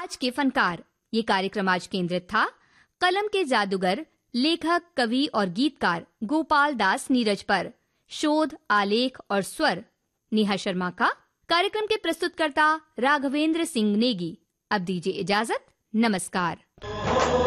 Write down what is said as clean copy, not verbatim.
आज के फनकार। ये कार्यक्रम आज केंद्रित था कलम के जादूगर, लेखक, कवि और गीतकार गोपाल दास नीरज पर। शोध, आलेख और स्वर नेहा शर्मा का। कार्यक्रम के प्रस्तुतकर्ता राघवेंद्र सिंह नेगी। अब दीजिए इजाजत। नमस्कार।